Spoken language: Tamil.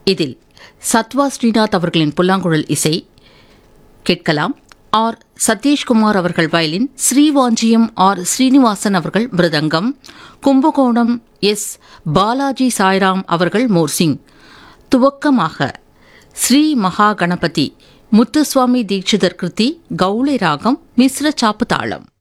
இதில் சத்வா ஸ்ரீநாத் அவர்களின் புல்லாங்குழல் இசை கேட்கலாம். ஆர் சதீஷ்குமார் அவர்கள் வயலின், ஸ்ரீவாஞ்சியம் ஆர் ஸ்ரீனிவாசன் அவர்கள் மிருதங்கம், கும்பகோணம் எஸ் பாலாஜி சாய்ராம் அவர்கள் மோர்சிங். துவக்கமாக ஸ்ரீ மகா கணபதி முத்துசுவாமி தீட்சிதர் கிருதி கௌளை ராகம் மிஸ்ர சாப்பு தாளம்.